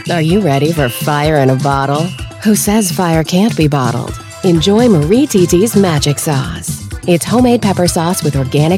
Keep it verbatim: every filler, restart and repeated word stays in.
Are you ready for fire in a bottle? Who says fire can't be bottled? Enjoy Marie Titi's Magic Sauce. It's homemade pepper sauce with organic